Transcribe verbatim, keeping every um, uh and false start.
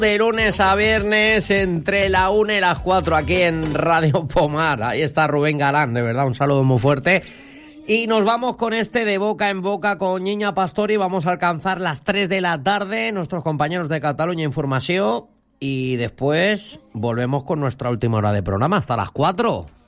De lunes a viernes entre la una y las cuatro aquí en Radio Pomar. Ahí está Rubén Galán, de verdad, un saludo muy fuerte. Y nos vamos con este de boca en boca con Niña Pastori. Vamos a alcanzar las tres de la tarde, nuestros compañeros de Cataluña Información. Y después volvemos con nuestra última hora de programa, hasta las cuatro.